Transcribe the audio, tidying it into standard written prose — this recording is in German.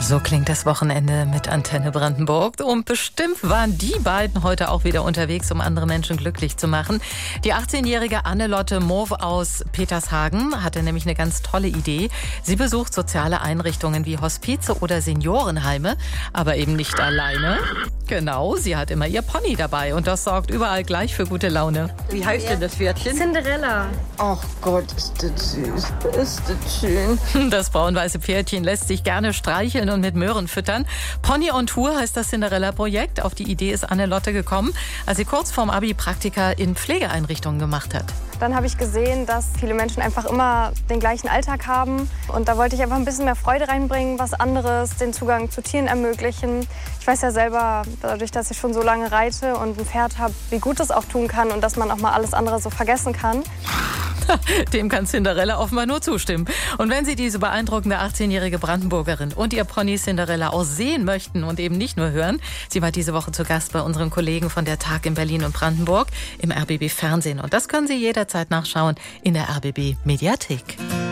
So klingt das Wochenende mit Antenne Brandenburg. Und bestimmt waren die beiden heute auch wieder unterwegs, um andere Menschen glücklich zu machen. Die 18-jährige Annelotte Mauve aus Petershagen hatte nämlich eine ganz tolle Idee. Sie besucht soziale Einrichtungen wie Hospize oder Seniorenheime, aber eben nicht alleine. Genau, sie hat immer ihr Pony dabei und das sorgt überall gleich für gute Laune. Wie heißt denn das Pferdchen? Cinderella. Ach Gott, ist das süß. Ist das schön. Das braun-weiße Pferdchen lässt sich gerne streicheln und mit Möhren füttern. Pony on Tour heißt das Cinderella-Projekt. Auf die Idee ist Annelotte gekommen, als sie kurz vorm Abi Praktika in Pflegeeinrichtungen gemacht hat. Dann habe ich gesehen, dass viele Menschen einfach immer den gleichen Alltag haben. Und da wollte ich einfach ein bisschen mehr Freude reinbringen, was anderes, den Zugang zu Tieren ermöglichen. Ich weiß ja selber, dadurch, dass ich schon so lange reite und ein Pferd habe, wie gut das auch tun kann und dass man auch mal alles andere so vergessen kann. Dem kann Cinderella offenbar nur zustimmen. Und wenn Sie diese beeindruckende 18-jährige Brandenburgerin und ihr Pony Cinderella auch sehen möchten und eben nicht nur hören, sie war diese Woche zu Gast bei unseren Kollegen von der Tag in Berlin und Brandenburg im RBB Fernsehen. Und das können Sie jederzeit nachschauen in der RBB Mediathek.